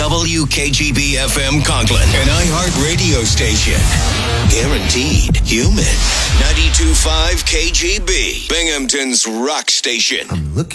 WKGB FM Conklin, an iHeart radio station. Guaranteed human. 92.5 KGB, Binghamton's rock station. I'm looking